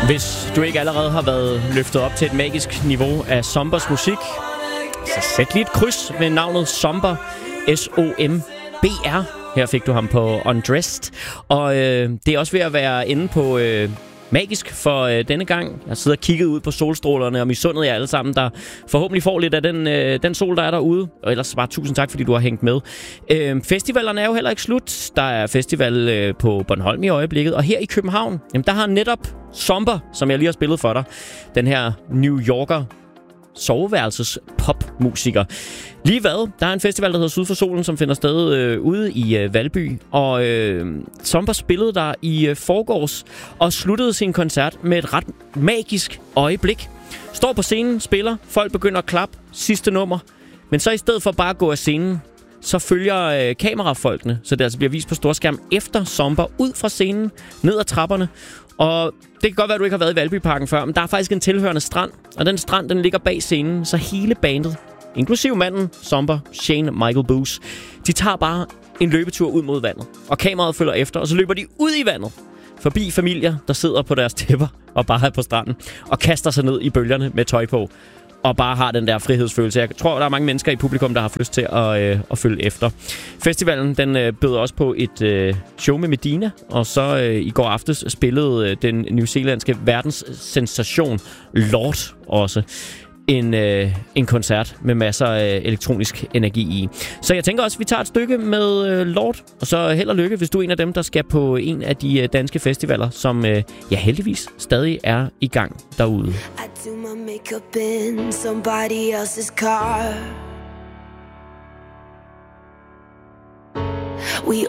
Hvis du ikke allerede har været løftet op til et magisk niveau af Sombers musik, så sæt lige et kryds ved navnet Somber, S-O-M-B-R. Her fik du ham på Undressed. Og det er også ved at være inde på magisk for denne gang. Jeg sidder og kigget ud på solstrålerne og misundet jer alle sammen, der forhåbentlig får lidt af den sol, der er derude. Og ellers bare tusind tak, fordi du har hængt med. Festivalerne er jo heller ikke slut. Der er festival på Bornholm i øjeblikket. Og her i København, jamen, der har netop Somber, som jeg lige har spillet for dig, den her New Yorker soveværelses popmusiker. Lige hvad? Der er en festival, der hedder Syd for Solen, som finder sted ude i Valby. Og Somber spillede der i forgårs og sluttede sin koncert med et ret magisk øjeblik. Står på scenen, spiller, folk begynder at klappe, sidste nummer. Men så i stedet for bare at gå af scenen, så følger kamerafolkene, så det altså bliver vist på storskærm efter Somber ud fra scenen, ned ad trapperne. Og det kan godt være, at du ikke har været i Valbyparken før, men der er faktisk en tilhørende strand. Og den strand, den ligger bag scenen, så hele bandet, inklusive manden, Somber, Shane Michael Booth, de tager bare en løbetur ud mod vandet. Og kameraet følger efter, og så løber de ud i vandet. Forbi familier, der sidder på deres tæpper og bare er på stranden. Og kaster sig ned i bølgerne med tøj på. Og bare har den der frihedsfølelse. Jeg tror, der er mange mennesker i publikum, der har lyst til at følge efter. Festivalen, den bød også på et show med Medina. Og så i går aftes spillede den newzealandske verdenssensation Lorde også en koncert med masser af elektronisk energi i. Så jeg tænker også, at vi tager et stykke med Lorde. Og så held og lykke, hvis du er en af dem, der skal på en af de danske festivaler, som heldigvis stadig er i gang derude. I do my makeup in somebody else's car. We